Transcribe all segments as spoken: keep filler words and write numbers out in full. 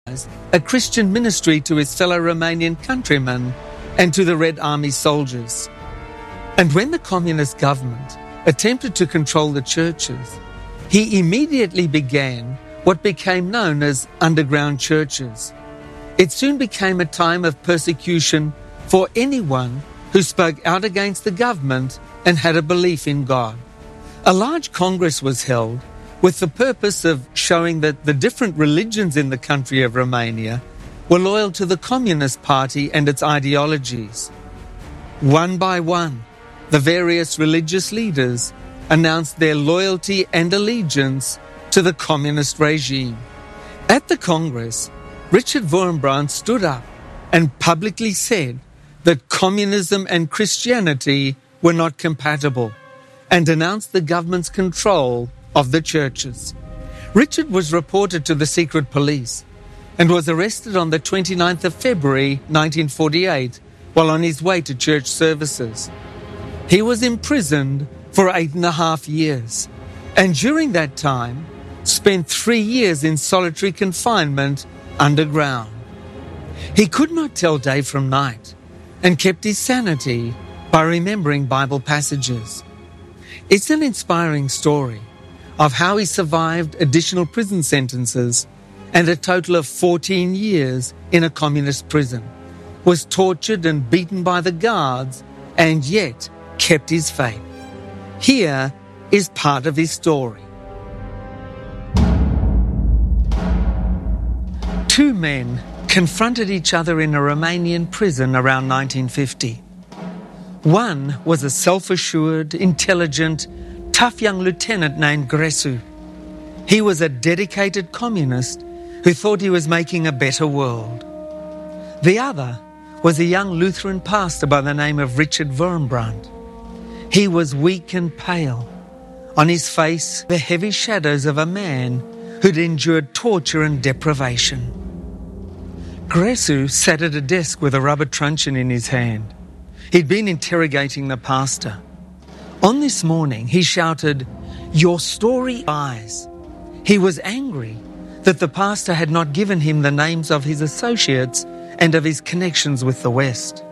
a Christian ministry to his fellow Romanian countrymen and to the Red Army soldiers. And when the communist government attempted to control the churches, he immediately began what became known as underground churches. It soon became a time of persecution for anyone who spoke out against the government and had a belief in God. A large congress was held with the purpose of showing that the different religions in the country of Romania were loyal to the Communist Party and its ideologies. One by one, the various religious leaders announced their loyalty and allegiance to the communist regime. At the Congress, Richard Wurmbrand stood up and publicly said that communism and Christianity were not compatible and denounced the government's control of the churches. Richard was reported to the secret police and was arrested on the twenty-ninth of February nineteen forty-eight while on his way to church services. He was imprisoned for eight and a half years, and during that time spent three years in solitary confinement underground. He could not tell day from night and kept his sanity by remembering Bible passages. It's an inspiring story of how he survived additional prison sentences and a total of fourteen years in a communist prison, was tortured and beaten by the guards, and yet kept his faith. Here is part of his story. Two men confronted each other in a Romanian prison around nineteen fifty. One was a self-assured, intelligent, tough young lieutenant named Gresu. He was a dedicated communist who thought he was making a better world. The other was a young Lutheran pastor by the name of Richard Wurmbrand. He was weak and pale. On his face, the heavy shadows of a man who'd endured torture and deprivation. Gresu sat at a desk with a rubber truncheon in his hand. He'd been interrogating the pastor. On this morning, he shouted, "Your story lies." He was angry that the pastor had not given him the names of his associates and of his connections with the West.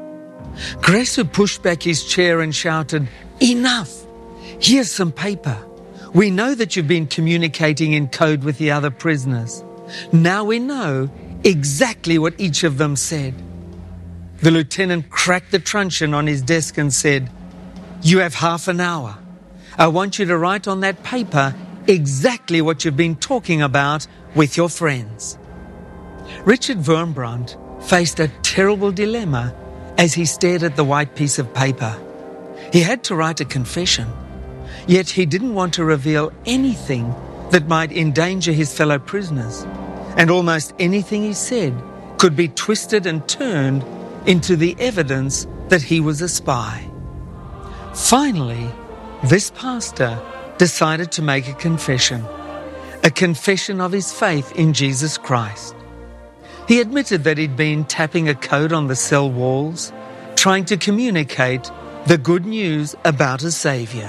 Gresu pushed back his chair and shouted, "Enough! Here's some paper. We know that you've been communicating in code with the other prisoners. Now we know exactly what each of them said." The lieutenant cracked the truncheon on his desk and said, "You have half an hour. I want you to write on that paper exactly what you've been talking about with your friends." Richard Wurmbrand faced a terrible dilemma as he stared at the white piece of paper. He had to write a confession, yet he didn't want to reveal anything that might endanger his fellow prisoners, and almost anything he said could be twisted and turned into the evidence that he was a spy. Finally, this pastor decided to make a confession, a confession of his faith in Jesus Christ. He admitted that he'd been tapping a code on the cell walls, trying to communicate the good news about a Saviour.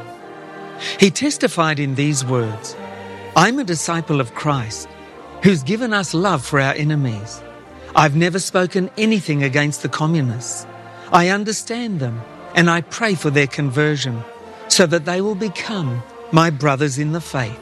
He testified in these words, "I'm a disciple of Christ, who's given us love for our enemies. I've never spoken anything against the communists. I understand them, and I pray for their conversion, so that they will become my brothers in the faith."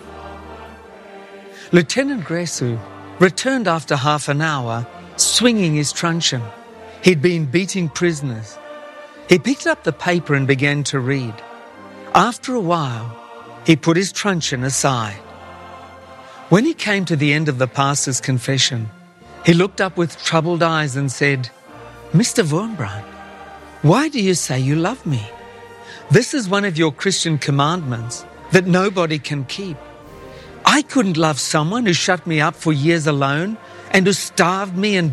Lieutenant Gresu returned after half an hour, swinging his truncheon. He'd been beating prisoners. He picked up the paper and began to read. After a while, he put his truncheon aside. When he came to the end of the pastor's confession, he looked up with troubled eyes and said, "Mister Wurmbrand, why do you say you love me? This is one of your Christian commandments that nobody can keep. I couldn't love someone who shut me up for years alone and who starved me and